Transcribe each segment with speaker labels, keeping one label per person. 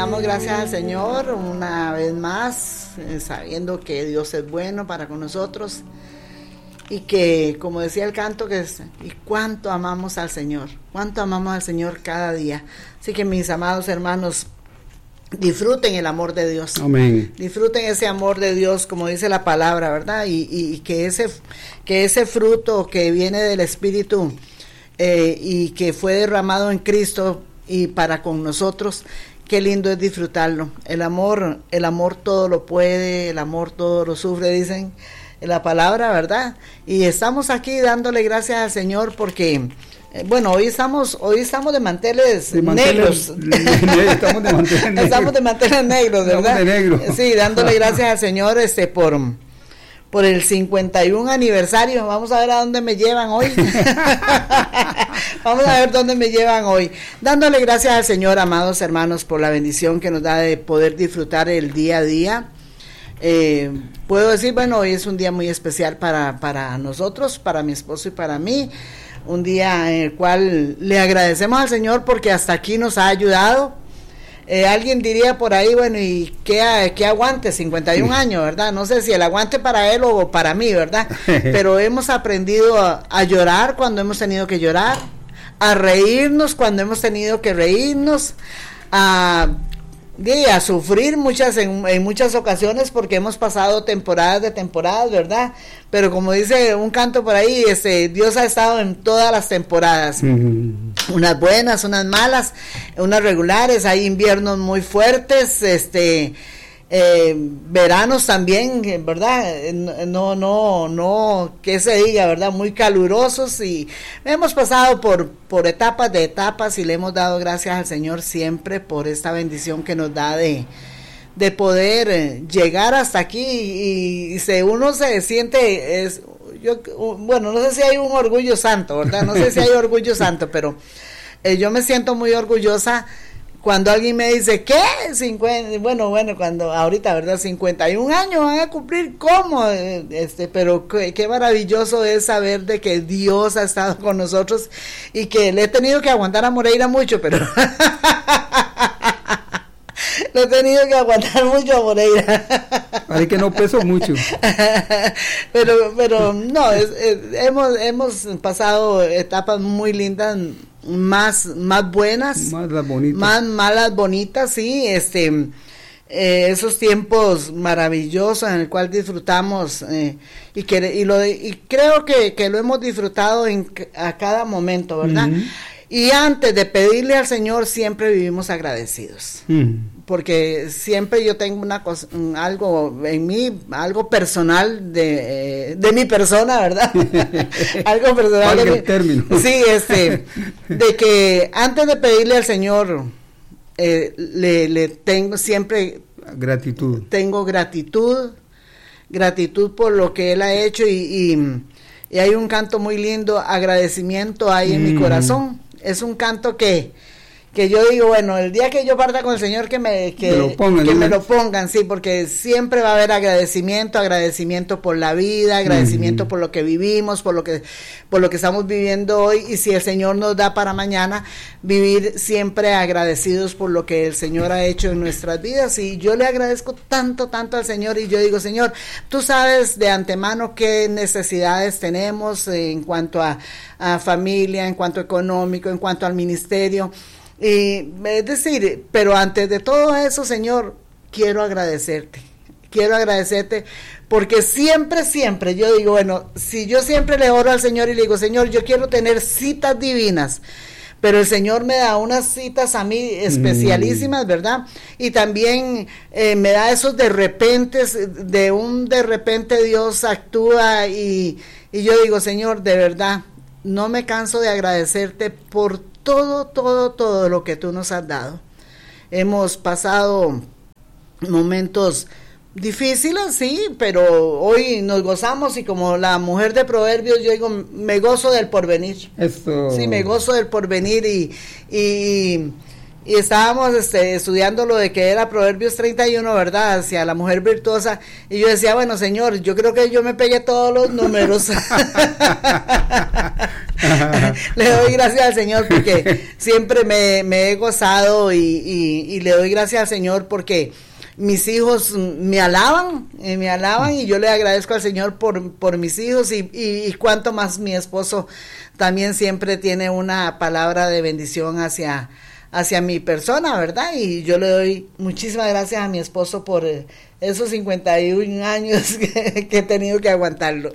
Speaker 1: damos gracias al Señor una vez más, sabiendo que Dios es bueno para con nosotros y que, como decía el canto, y cuánto amamos al Señor cada día. Así que, mis amados hermanos, disfruten el amor de Dios.
Speaker 2: Amén.
Speaker 1: Disfruten ese amor de Dios, como dice la palabra, ¿verdad? Y que ese fruto que viene del Espíritu y que fue derramado en Cristo y para con nosotros, qué lindo es disfrutarlo. El amor todo lo puede, el amor todo lo sufre, dicen en la palabra, ¿verdad? Y estamos aquí dándole gracias al Señor porque hoy estamos de manteles negros. Estamos de manteles negros, ¿verdad?
Speaker 2: Estamos de negro.
Speaker 1: Sí, dándole gracias al Señor por el 51 aniversario. Vamos a ver a dónde me llevan hoy. Vamos a ver dónde me llevan hoy. Dándole gracias al Señor, amados hermanos, por la bendición que nos da de poder disfrutar el día a día. Puedo decir, hoy es un día muy especial para nosotros, para mi esposo y para mí. Un día en el cual le agradecemos al Señor porque hasta aquí nos ha ayudado. Alguien diría por ahí, ¿y qué aguante? 51 años, ¿verdad? No sé si el aguante para él o para mí, ¿verdad? Pero hemos aprendido a llorar cuando hemos tenido que llorar, a reírnos cuando hemos tenido que reírnos, a sufrir en muchas ocasiones porque hemos pasado temporadas, ¿verdad? Pero como dice un canto por ahí, Dios ha estado en todas las temporadas, unas buenas, unas malas, unas regulares, hay inviernos muy fuertes, veranos también, ¿verdad? No, que se diga, ¿verdad? Muy calurosos, y hemos pasado por etapas y le hemos dado gracias al Señor siempre por esta bendición que nos da de poder llegar hasta aquí, y uno se siente, no sé si hay un orgullo santo, ¿verdad? No sé si hay orgullo santo, pero yo me siento muy orgullosa cuando alguien me dice, ¿qué? 50, cuando ahorita, ¿verdad? 51 años van a cumplir, ¿cómo? Pero qué maravilloso es saber de que Dios ha estado con nosotros y que le he tenido que aguantar a Moreira mucho, pero le he tenido que aguantar mucho a Moreira.
Speaker 2: Parece que no peso mucho.
Speaker 1: pero no, hemos pasado etapas muy lindas, más buenas, más malas bonitas, sí, esos tiempos maravillosos en el cual disfrutamos, y creo que lo hemos disfrutado a cada momento, ¿verdad? Y antes de pedirle al Señor siempre vivimos agradecidos, porque siempre yo tengo algo en mí, algo personal de mi persona, ¿verdad? Algo personal de
Speaker 2: término.
Speaker 1: Sí, de que antes de pedirle al Señor le tengo siempre
Speaker 2: gratitud.
Speaker 1: Tengo gratitud por lo que Él ha hecho, y hay un canto muy lindo, agradecimiento hay en mi corazón. Es un canto que yo digo, el día que yo parta con el Señor, que me lo pongan, sí, porque siempre va a haber agradecimiento por la vida, agradecimiento por lo que vivimos, por lo que estamos viviendo hoy, y si el Señor nos da para mañana, vivir siempre agradecidos por lo que el Señor ha hecho en nuestras vidas. Y yo le agradezco tanto al Señor, y yo digo, Señor, tú sabes de antemano qué necesidades tenemos en cuanto a familia, en cuanto a económico, en cuanto al ministerio. Y es decir, pero antes de todo eso, Señor, quiero agradecerte porque siempre yo digo, si yo siempre le oro al Señor y le digo, Señor, yo quiero tener citas divinas, pero el Señor me da unas citas a mí especialísimas, ¿verdad? Y también me da esos de repente Dios actúa, y yo digo, Señor, de verdad, no me canso de agradecerte por todo lo que tú nos has dado. Hemos pasado momentos difíciles, sí, pero hoy nos gozamos, y como la mujer de Proverbios, yo digo, me gozo del porvenir.
Speaker 2: Eso.
Speaker 1: Sí, me gozo del porvenir, y estábamos estudiando lo de que era Proverbios 31, ¿verdad? Hacia la mujer virtuosa, y yo decía, Señor, yo creo que yo me pegué todos los números. Le doy gracias al Señor porque siempre me he gozado y le doy gracias al Señor porque mis hijos me alaban y yo le agradezco al Señor por mis hijos y cuanto más mi esposo también siempre tiene una palabra de bendición hacia mi persona, ¿verdad? Y yo le doy muchísimas gracias a mi esposo por esos 51 años que he tenido que aguantarlo.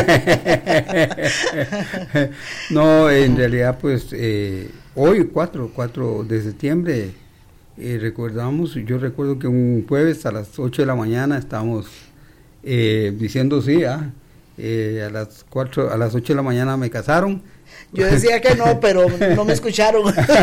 Speaker 2: No, en realidad pues hoy 4 de septiembre yo recuerdo que un jueves a las 8 de la mañana estábamos diciendo sí, a las 8 de la mañana me casaron.
Speaker 1: Yo decía que no, pero no me escucharon.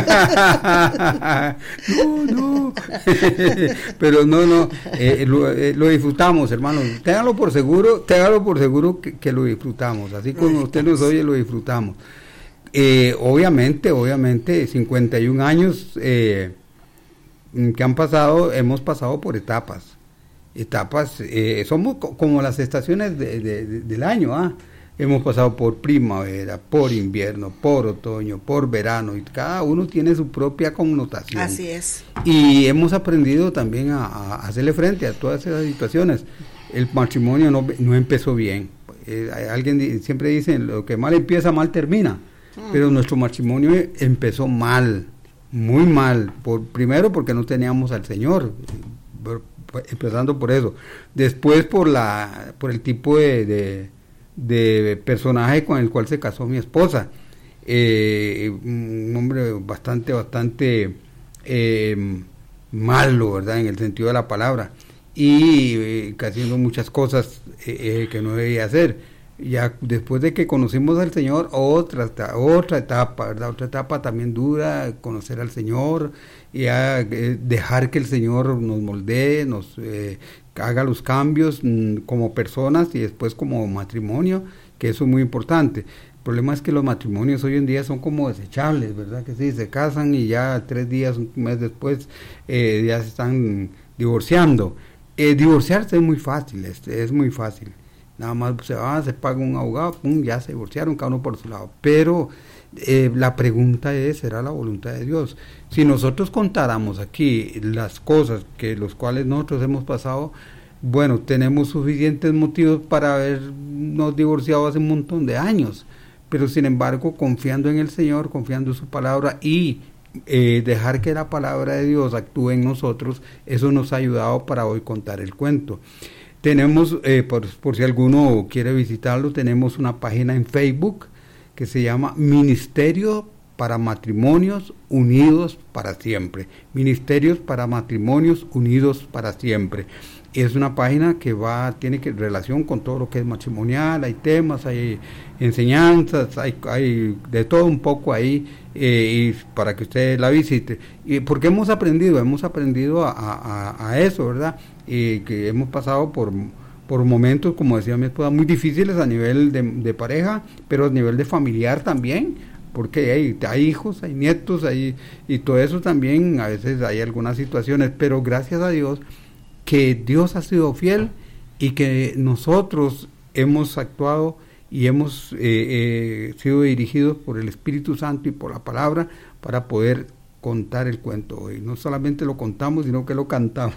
Speaker 2: No. Pero no, lo disfrutamos, hermanos. Téngalo por seguro que lo disfrutamos. Así como usted nos oye, lo disfrutamos. Obviamente, 51 años que han pasado, hemos pasado por etapas, somos como las estaciones del año, hemos pasado por primavera, por invierno, por otoño, por verano, y cada uno tiene su propia connotación.
Speaker 1: Así es.
Speaker 2: Y hemos aprendido también a hacerle frente a todas esas situaciones. El matrimonio no empezó bien. Alguien siempre dice, lo que mal empieza, mal termina. Pero nuestro matrimonio empezó mal, muy mal. Primero porque no teníamos al Señor, empezando por eso. Después por el tipo de personaje con el cual se casó mi esposa. Un hombre bastante malo, ¿verdad? En el sentido de la palabra. Y haciendo muchas cosas que no debía hacer. Ya después de que conocimos al Señor, otra etapa, ¿verdad? Otra etapa también dura, conocer al Señor, y dejar que el Señor nos moldee, nos haga los cambios como personas y después como matrimonio, que eso es muy importante. El problema es que los matrimonios hoy en día son como desechables, ¿verdad? Que sí, se casan y ya 3 días, un mes después ya se están divorciando. Divorciarse es muy fácil, es muy fácil. Nada más se paga un abogado, ya se divorciaron, cada uno por su lado. Pero la pregunta es, ¿será la voluntad de Dios? Si nosotros contáramos aquí las cosas los cuales nosotros hemos pasado, bueno, tenemos suficientes motivos para habernos divorciado hace un montón de años. Pero sin embargo, confiando en el Señor, confiando en su palabra y dejar que la palabra de Dios actúe en nosotros, eso nos ha ayudado para hoy contar el cuento. Tenemos, por si alguno quiere visitarlo, tenemos una página en Facebook que se llama Ministerio para Matrimonios Unidos para Siempre. Ministerios para Matrimonios Unidos para Siempre. Es una página que tiene relación con todo lo que es matrimonial, hay temas, hay enseñanzas, hay de todo un poco ahí, y para que usted la visite. Y porque hemos aprendido a eso, ¿verdad? Y que hemos pasado por momentos, como decía mi esposa, muy difíciles a nivel de pareja, pero a nivel de familiar también, porque hay hijos, hay nietos, y todo eso también, a veces hay algunas situaciones, pero gracias a Dios, que Dios ha sido fiel y que nosotros hemos actuado y hemos sido dirigidos por el Espíritu Santo y por la palabra para poder contar el cuento hoy. No solamente lo contamos, sino que lo cantamos.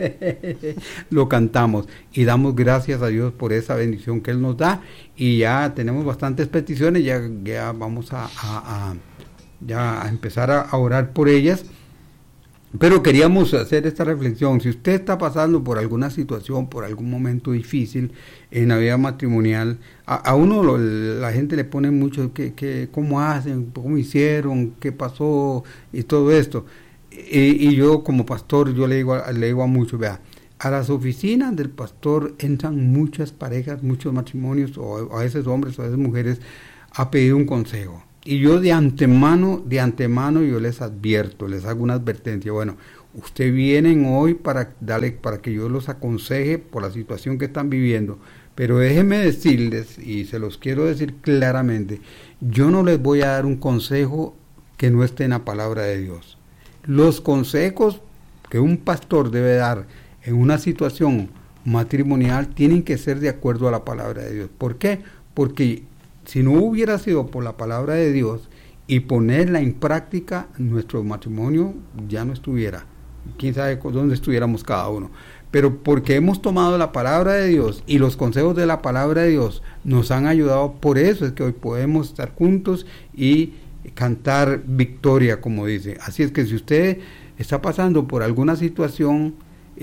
Speaker 2: Lo cantamos y damos gracias a Dios por esa bendición que Él nos da, y ya tenemos bastantes peticiones, ya vamos a empezar a orar por ellas. Pero queríamos hacer esta reflexión. Si usted está pasando por alguna situación, por algún momento difícil en la vida matrimonial, a uno la gente le pone mucho cómo hacen, cómo hicieron, qué pasó y todo esto. Y yo como pastor, yo le digo a muchos, vea, a las oficinas del pastor entran muchas parejas, muchos matrimonios, o a veces hombres o a veces mujeres, a pedir un consejo. Y yo de antemano yo les advierto, les hago una advertencia. Bueno, ustedes vienen hoy para que yo los aconseje por la situación que están viviendo, pero déjenme decirles, y se los quiero decir claramente, yo no les voy a dar un consejo que no esté en la palabra de Dios. Los consejos que un pastor debe dar en una situación matrimonial tienen que ser de acuerdo a la palabra de Dios. ¿Por qué? Porque si no hubiera sido por la palabra de Dios y ponerla en práctica, nuestro matrimonio ya no estuviera, quién sabe dónde estuviéramos cada uno, pero porque hemos tomado la palabra de Dios y los consejos de la palabra de Dios nos han ayudado, por eso es que hoy podemos estar juntos y cantar victoria, como dice. Así es que si usted está pasando por alguna situación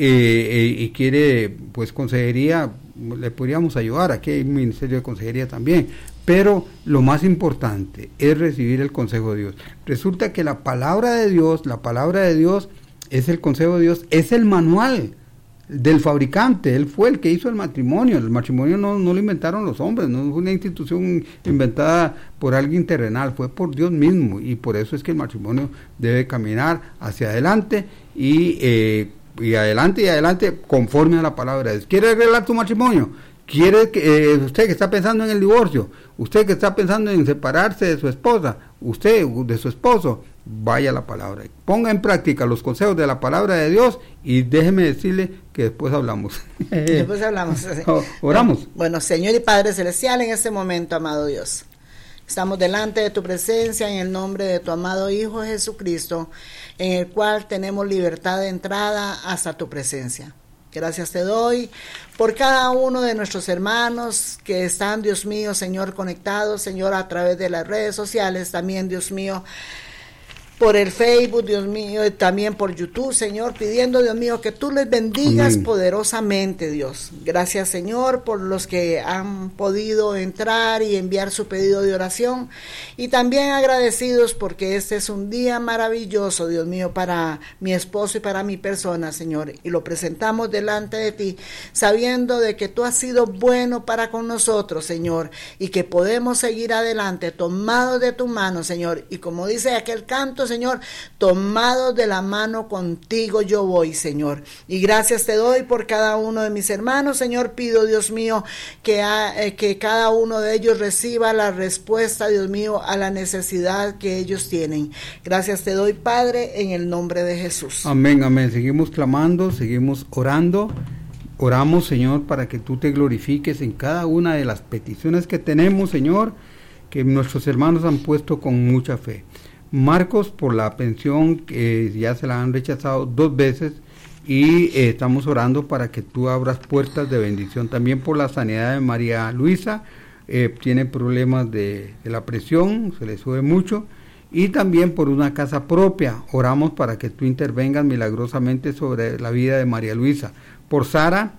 Speaker 2: y quiere pues consejería, le podríamos ayudar. Aquí hay un ministerio de consejería también, pero lo más importante es recibir el consejo de Dios. Resulta que la palabra de Dios es el consejo de Dios, es el manual del fabricante. Él fue el que hizo el matrimonio no lo inventaron los hombres, no fue una institución inventada por alguien terrenal, fue por Dios mismo, y por eso es que el matrimonio debe caminar hacia adelante y adelante conforme a la palabra de Dios. ¿Quiere arreglar tu matrimonio? ¿Quiere que usted que está pensando en el divorcio, usted que está pensando en separarse de su esposa, usted de su esposo, vaya a la palabra, ponga en práctica los consejos de la palabra de Dios y déjeme decirle que después hablamos. Oramos.
Speaker 1: Bueno, Señor y Padre Celestial, en este momento, amado Dios, estamos delante de tu presencia en el nombre de tu amado Hijo Jesucristo, en el cual tenemos libertad de entrada hasta tu presencia. Gracias te doy por cada uno de nuestros hermanos que están, Dios mío, Señor, conectados, Señor, a través de las redes sociales, también, Dios mío, por el Facebook, Dios mío, y también por YouTube, Señor, pidiendo, Dios mío, que tú les bendigas poderosamente, Dios. Gracias, Señor, por los que han podido entrar y enviar su pedido de oración, y también agradecidos porque este es un día maravilloso, Dios mío, para mi esposo y para mi persona, Señor, y lo presentamos delante de ti, sabiendo de que tú has sido bueno para con nosotros, Señor, y que podemos seguir adelante, tomados de tu mano, Señor, y como dice aquel canto, Señor, tomados de la mano contigo yo voy, Señor. Y gracias te doy por cada uno de mis hermanos, Señor. Pido, Dios mío, que cada uno de ellos reciba la respuesta, Dios mío, a la necesidad que ellos tienen. Gracias te doy, Padre, en el nombre de Jesús.
Speaker 2: Amén, amén. Seguimos clamando, seguimos orando. Oramos, Señor, para que tú te glorifiques en cada una de las peticiones que tenemos, Señor, que nuestros hermanos han puesto con mucha fe. Marcos, por la pensión que ya se la han rechazado 2 veces, y estamos orando para que tú abras puertas de bendición. También por la sanidad de María Luisa, tiene problemas de la presión, se le sube mucho, y también por una casa propia. Oramos para que tú intervengas milagrosamente sobre la vida de María Luisa. Por Sara,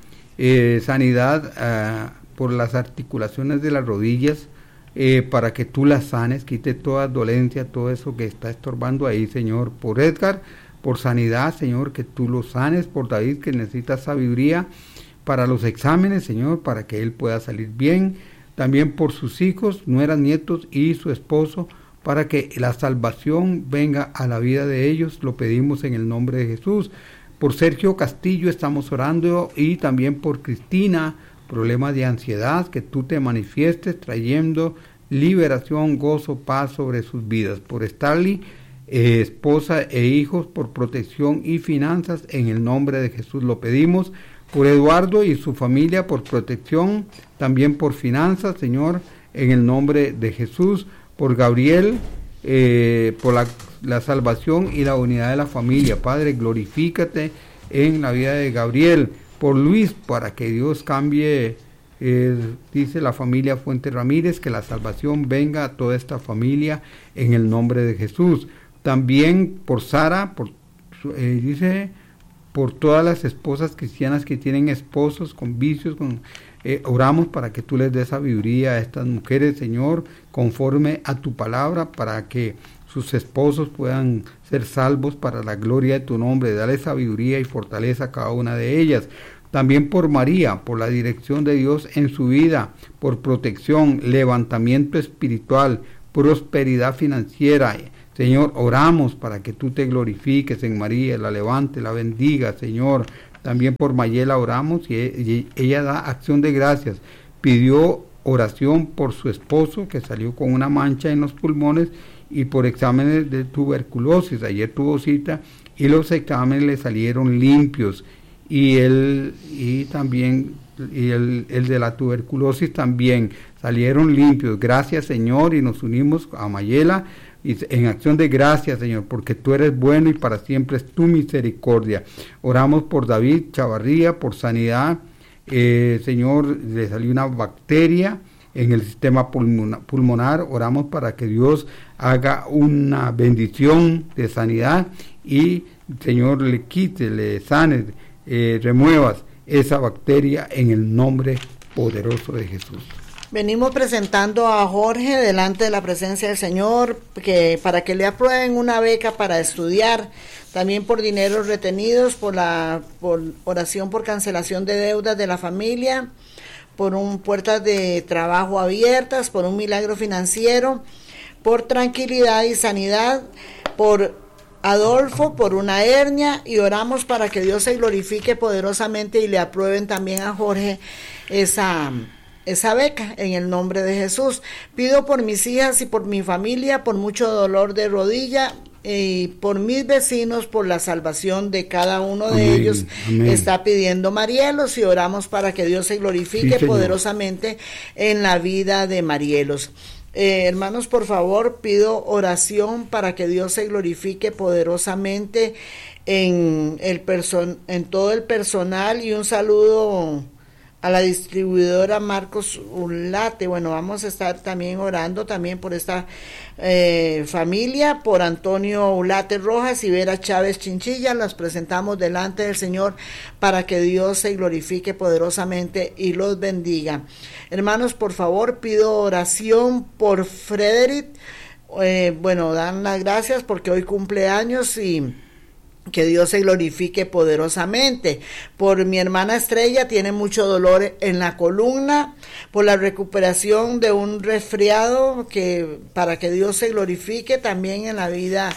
Speaker 2: sanidad por las articulaciones de las rodillas, para que tú las sanes, quite toda dolencia, todo eso que está estorbando ahí, Señor. Por Edgar, por sanidad, Señor, que tú lo sanes. Por David, que necesita sabiduría para los exámenes, Señor, para que él pueda salir bien. También por sus hijos, nueras, nietos y su esposo, para que la salvación venga a la vida de ellos. Lo pedimos en el nombre de Jesús. Por Sergio Castillo estamos orando, y también por Cristina, problemas de ansiedad, que tú te manifiestes trayendo liberación, gozo, paz sobre sus vidas. Por Starly, esposa e hijos, por protección y finanzas, en el nombre de Jesús lo pedimos. Por Eduardo y su familia, por protección, también por finanzas, Señor, en el nombre de Jesús. Por Gabriel, por la salvación y la unidad de la familia. Padre, glorifícate en la vida de Gabriel. Por Luis, para que Dios cambie, dice la familia Fuente Ramírez, que la salvación venga a toda esta familia en el nombre de Jesús. También por Sara, dice, por todas las esposas cristianas que tienen esposos con vicios, oramos para que tú les des sabiduría a estas mujeres, Señor, conforme a tu palabra, para que sus esposos puedan ser salvos para la gloria de tu nombre. Dale sabiduría y fortaleza a cada una de ellas. También por María, por la dirección de Dios en su vida, por protección, levantamiento espiritual, prosperidad financiera. Señor, oramos para que tú te glorifiques en María, la levante, la bendiga, Señor. También por Mayela oramos, y ella da acción de gracias. Pidió oración por su esposo, que salió con una mancha en los pulmones, y por exámenes de tuberculosis. Ayer tuvo cita y los exámenes le salieron limpios, y el de la tuberculosis también salieron limpios. Gracias, Señor, y nos unimos a Mayela y en acción de gracias, Señor, porque tú eres bueno y para siempre es tu misericordia. Oramos por David Chavarría, por sanidad. Señor, le salió una bacteria en el sistema pulmonar. Oramos para que Dios haga una bendición de sanidad y, Señor, le quite, le sane, remuevas esa bacteria en el nombre poderoso de Jesús.
Speaker 1: Venimos presentando a Jorge delante de la presencia del Señor, para que le aprueben una beca para estudiar, también por dineros retenidos, por oración por cancelación de deudas de la familia, por puertas de trabajo abiertas, por un milagro financiero, por tranquilidad y sanidad, por Adolfo, por una hernia, y oramos para que Dios se glorifique poderosamente y le aprueben también a Jorge esa beca en el nombre de Jesús. Pido por mis hijas y por mi familia, por mucho dolor de rodilla, y por mis vecinos, por la salvación de cada uno de ellos. Amén. Está pidiendo Marielos, y oramos para que Dios se glorifique poderosamente en la vida de Marielos. Hermanos, por favor, pido oración para que Dios se glorifique poderosamente en todo el personal, y un saludo a la distribuidora Marcos Ulate. Bueno, vamos a estar también orando también por esta familia, por Antonio Ulate Rojas y Vera Chávez Chinchilla. Las presentamos delante del Señor para que Dios se glorifique poderosamente y los bendiga. Hermanos, por favor, pido oración por Frederick. Dan las gracias porque hoy cumple años, y que Dios se glorifique poderosamente. Por mi hermana Estrella, tiene mucho dolor en la columna, por la recuperación de un resfriado, para que Dios se glorifique también en la vida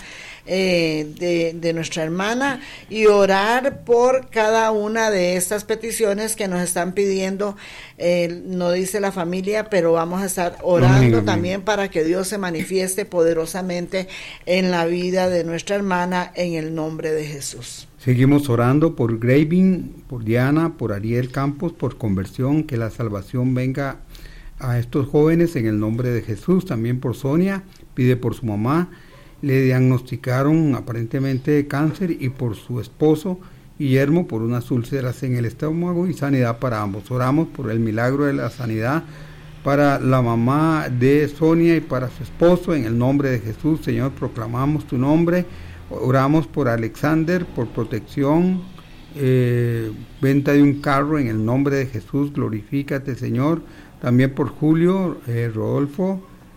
Speaker 1: de nuestra hermana, y orar por cada una de estas peticiones que nos están pidiendo. No dice la familia, pero vamos a estar orando también para que Dios se manifieste poderosamente en la vida de nuestra hermana, en el nombre de Jesús.
Speaker 2: Seguimos orando por Graving, por Diana, por Ariel Campos, por conversión, que la salvación venga a estos jóvenes en el nombre de Jesús. También por Sonia, pide por su mamá. Le diagnosticaron aparentemente cáncer, y por su esposo Guillermo por unas úlceras en el estómago, y sanidad para ambos. Oramos por el milagro de la sanidad para la mamá de Sonia y para su esposo en el nombre de Jesús. Señor, proclamamos tu nombre. Oramos por Alexander, por protección, venta de un carro en el nombre de Jesús. Glorifícate, Señor. También por Julio, Rodolfo,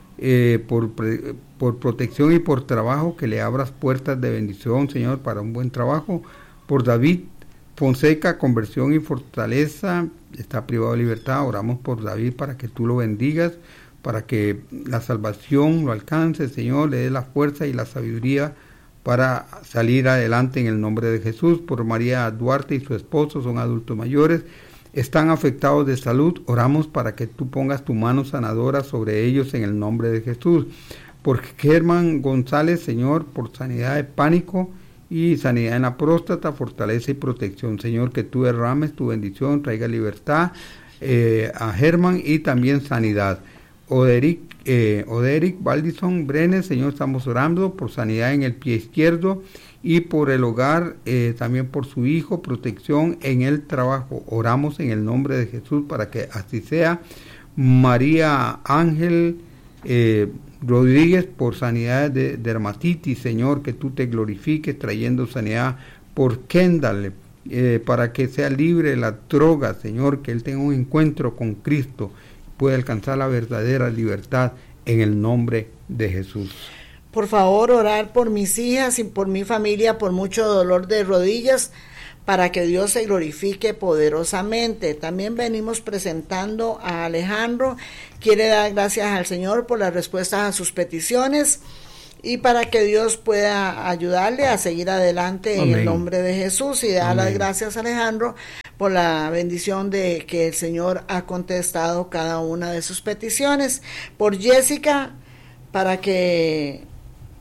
Speaker 2: por protección y por trabajo, que le abras puertas de bendición, Señor, para un buen trabajo. Por David Fonseca, conversión y fortaleza, está privado de libertad. Oramos por David para que tú lo bendigas, para que la salvación lo alcance, Señor, le dé la fuerza y la sabiduría para salir adelante en el nombre de Jesús. Por María Duarte y su esposo, son adultos mayores, están afectados de salud. Oramos para que tú pongas tu mano sanadora sobre ellos en el nombre de Jesús. Por Germán González, Señor, por sanidad de pánico y sanidad en la próstata, fortaleza y protección, Señor, que tú derrames tu bendición, traiga libertad a Germán, y también sanidad. Oderic Valdison Brenes, Señor, estamos orando por sanidad en el pie izquierdo, y por el hogar, también por su hijo, protección en el trabajo. Oramos en el nombre de Jesús para que así sea. María Ángel Rodríguez, por sanidad de dermatitis, Señor, que tú te glorifiques trayendo sanidad. Por Kendall, para que sea libre de la droga, Señor, que él tenga un encuentro con Cristo, pueda alcanzar la verdadera libertad en el nombre de Jesús.
Speaker 1: Por favor, orar por mis hijas y por mi familia, por mucho dolor de rodillas, para que Dios se glorifique poderosamente. También venimos presentando a Alejandro. Quiere dar gracias al Señor por las respuestas a sus peticiones, y para que Dios pueda ayudarle a seguir adelante. Amén. En el nombre de Jesús, y dar las gracias a Alejandro por la bendición de que el Señor ha contestado cada una de sus peticiones. Por Jessica, para que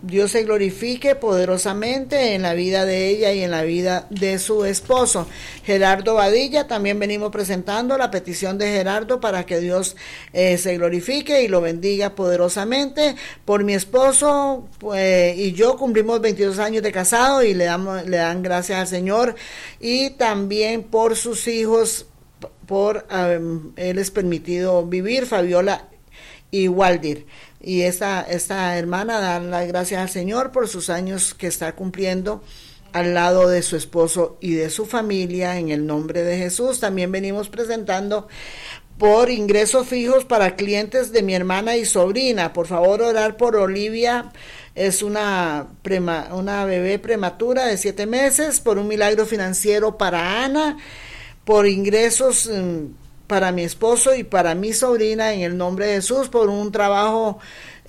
Speaker 1: Dios se glorifique poderosamente en la vida de ella y en la vida de su esposo, Gerardo Badilla. También venimos presentando la petición de Gerardo para que Dios se glorifique y lo bendiga poderosamente. Por mi esposo y yo cumplimos 22 años de casado y le dan gracias al Señor, y también por sus hijos, por él es permitido vivir, Fabiola y Waldir. Y esta hermana da las gracias al Señor por sus años que está cumpliendo al lado de su esposo y de su familia, en el nombre de Jesús. También venimos presentando por ingresos fijos para clientes de mi hermana y sobrina. Por favor, orar por Olivia, es una bebé prematura de 7 meses, por un milagro financiero para Ana, por ingresos para mi esposo y para mi sobrina, en el nombre de Jesús, por un trabajo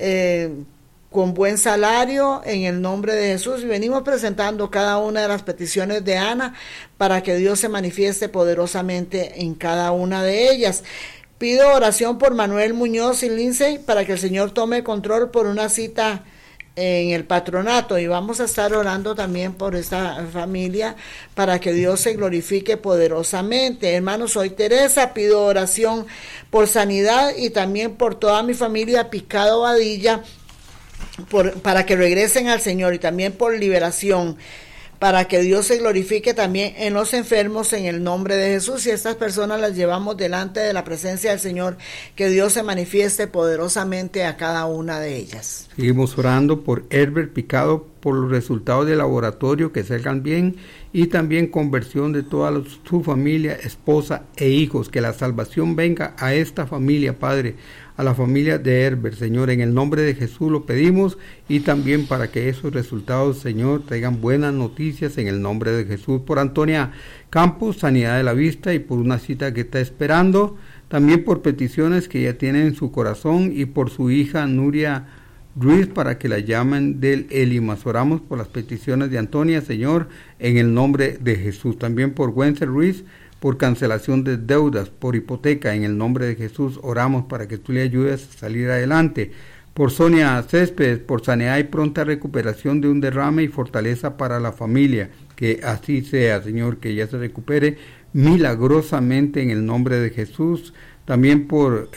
Speaker 1: con buen salario, en el nombre de Jesús. Y venimos presentando cada una de las peticiones de Ana para que Dios se manifieste poderosamente en cada una de ellas. Pido oración por Manuel Muñoz y Lindsay para que el Señor tome control por una cita en el patronato, y vamos a estar orando también por esta familia para que Dios se glorifique poderosamente. Hermanos, soy Teresa, pido oración por sanidad y también por toda mi familia Picado Badilla, para que regresen al Señor, y también por liberación, para que Dios se glorifique también en los enfermos, en el nombre de Jesús. Y estas personas las llevamos delante de la presencia del Señor, que Dios se manifieste poderosamente a cada una de ellas.
Speaker 2: Seguimos orando por Herbert Picado, por los resultados del laboratorio, que salgan bien, y también conversión de toda su familia, esposa e hijos. Que la salvación venga a esta familia, Padre, a la familia de Herbert, Señor, en el nombre de Jesús lo pedimos, y también para que esos resultados, Señor, traigan buenas noticias en el nombre de Jesús. Por Antonia Campos, sanidad de la vista, y por una cita que está esperando, también por peticiones que ya tiene en su corazón, y por su hija Nuria Ruiz, para que la llamen del Elimas. Oramos por las peticiones de Antonia, Señor, en el nombre de Jesús. También por Wenzel Ruiz, por cancelación de deudas, por hipoteca, en el nombre de Jesús oramos para que tú le ayudes a salir adelante. Por Sonia Céspedes, por sanidad y pronta recuperación de un derrame y fortaleza para la familia, que así sea, Señor, que ella se recupere milagrosamente en el nombre de Jesús. También por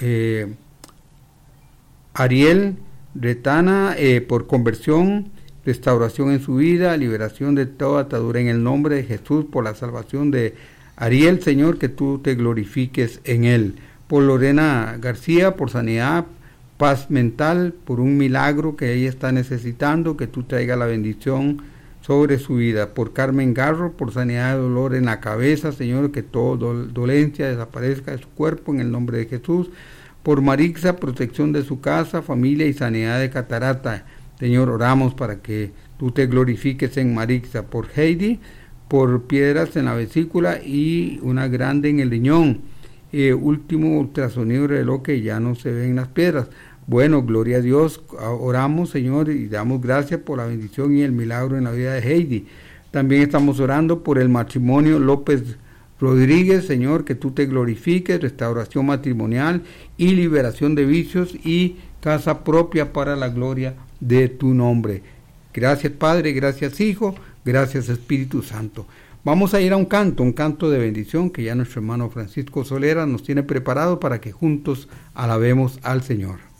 Speaker 2: Ariel Retana, por conversión, restauración en su vida, liberación de toda atadura en el nombre de Jesús, por la salvación de Ariel, Señor, que tú te glorifiques en él. Por Lorena García, por sanidad, paz mental, por un milagro que ella está necesitando, que tú traigas la bendición sobre su vida. Por Carmen Garro, por sanidad de dolor en la cabeza, Señor, que toda dolencia desaparezca de su cuerpo en el nombre de Jesús. Por Marixa, protección de su casa, familia y sanidad de catarata. Señor, oramos para que tú te glorifiques en Marixa. Por Heidi, por piedras en la vesícula y una grande en el riñón. Último ultrasonido reloj que ya no se ven las piedras. Bueno, gloria a Dios, oramos, Señor, y damos gracias por la bendición y el milagro en la vida de Heidi. También estamos orando por el matrimonio López Rodríguez, Señor, que tú te glorifiques, restauración matrimonial y liberación de vicios y casa propia para la gloria de tu nombre. Gracias, Padre, gracias, Hijo, gracias, Espíritu Santo. Vamos a ir a un canto de bendición que ya nuestro hermano Francisco Solera nos tiene preparado para que juntos alabemos al Señor.